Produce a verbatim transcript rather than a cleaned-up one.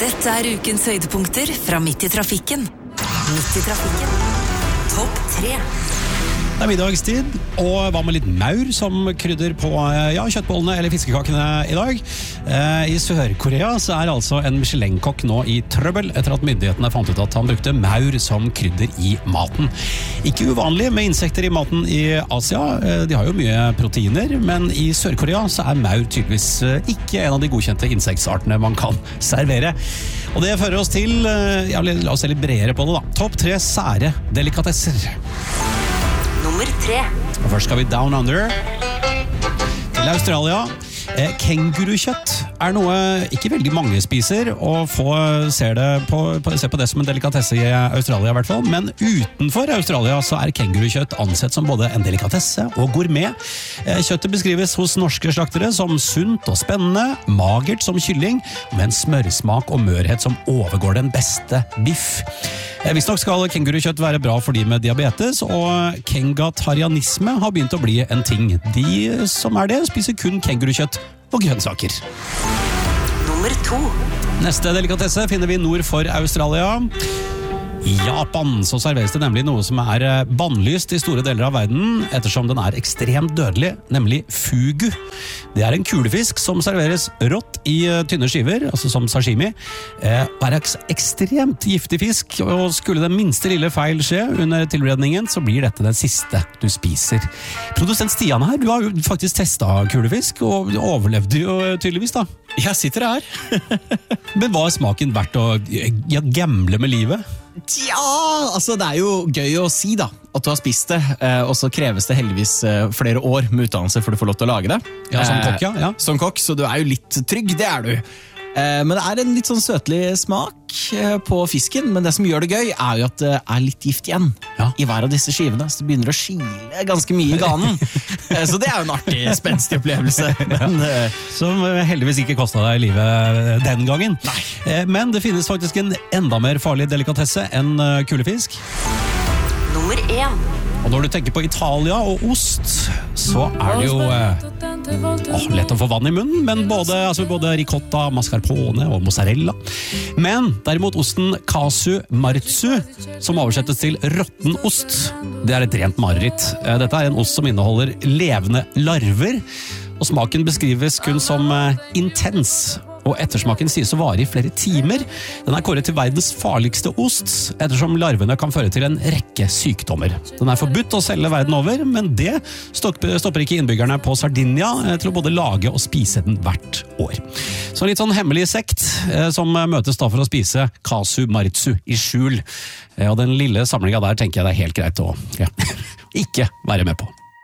Dette er ukens høydepunkter fra Midt i trafikken. Midt i trafikken. Topp tre. Det er middagstid, og hva med litt maur som krydder på ja, kjøttbollene eller fiskekakene i dag? Eh, I Sør-Korea så er altså en Michelin-kokk nå i trøbbel etter at myndighetene fant ut at han brukte maur som krydder i maten. Ikke uvanlig med insekter i maten i Asia, de har jo mye proteiner, men i Sør-Korea så er maur tydeligvis ikke en av de godkjente insektsartene man kan servere. Og det fører oss til, ja, la oss se litt bredere på det da, topp tre sære delikatesser. Nummer tre. Og først skal vi down under til Australia. Eh, kengurukjøtt er noe ikke veldig mange spiser, og få ser, det på, på, ser på det som en delikatesse i Australia i hvert fall. Men utenfor Australia så er kengurukjøtt ansett som både en delikatesse og gourmet. Eh, kjøttet beskrives hos norske slaktere som sunt og spennende, magert som kylling, med en smørsmak og mørhet som overgår den beste biff. Visst nok skal kengurukjøtt være bra for de med diabetes, og kengatarianisme har begynt å bli en ting. De som er det spiser kun kengurukjøtt og grønnsaker. Nummer to. Neste delikatesse finner vi nord for Australia. I Japan så serveres det nemlig noe som er bannlyst i store deler av verden, ettersom den er ekstremt dødelig, nemlig fugu. Det er en kulefisk som serveres rått i tynne skiver, altså som sashimi. Eh, er ekstremt giftig fisk, og skulle den minste lille feil skje under tilberedningen, så blir dette den siste du spiser. Produsent Stian her, du har jo faktisk testet kulefisk, og overlevde jo tydeligvis da. Jeg sitter her. Men hva er smaken verdt å ja, gamble med livet? Ja, altså det er jo gøy å si da, at du har spist det, og så kreves det heldigvis flere år med utdannelse for du får lov til å lage det. Ja, som kokk, ja. ja. Som kokk, så du er jo litt trygg, det er du. Men det er en litt sånn søtlig smak på fisken, men det som gjør det gøy er jo at det er litt gift igjen ja. I hver av disse skivene, så det begynner å skile ganske mye i ganen. Så det er jo en artig, spenstig opplevelse. Men, ja. Som heldigvis ikke kostet deg livet den gangen. Nei. Men det finnes faktisk en enda mer farlig delikatesse enn kulefisk. Nummer én. Og når du tenker på Italia og ost, så er det jo eh, åh, lett å få vann i munnen, men både, altså både ricotta, mascarpone og mozzarella. Men derimot osten casu marzu, som oversettes til råtten ost, det er et rent mareritt. Dette er en ost som inneholder levende larver, og smaken beskrives kun som eh, intens. Og ettersmaken sies å vare i flere timer. Den er kåret til verdens farligste ost, ettersom larvene kan føre til en rekke sykdommer. Den er forbudt å selge verden over, men det stopper ikke innbyggerne på Sardinia til å både lage og spise den hvert år. Så litt sånn hemmelig sekt som møtes da for å spise casu marzu i skjul. Og den lille samlingen der tenker jeg det er helt greit å ja, ikke være med på.